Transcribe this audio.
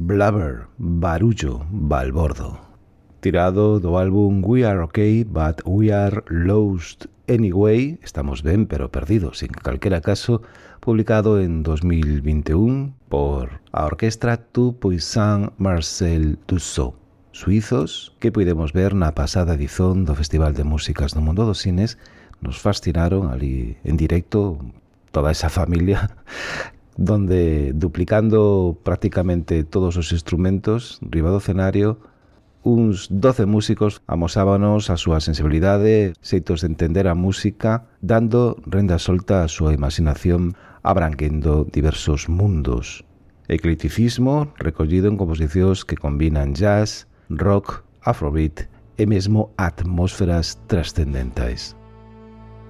Blubber, Barullo, Balbordo. Tirado do álbum We Are Okay, But We Are Lost Anyway, estamos ben pero perdidos en calquera caso, publicado en 2021 por a orquestra Tout Puissant Marcel Dussault, suizos, que podemos ver na pasada edición do Festival de Músicas do Mundo dos Cines. Nos fascinaron ali en directo toda esa familia, donde duplicando prácticamente todos os instrumentos riba do escenario, uns 12 músicos amosábanos a súa sensibilidade, xeitos de entender a música, dando renda solta a súa imaginación, abranquendo diversos mundos. Eclecticismo recollido en composicións que combinan jazz, rock, afrobeat e mesmo atmósferas trascendentais.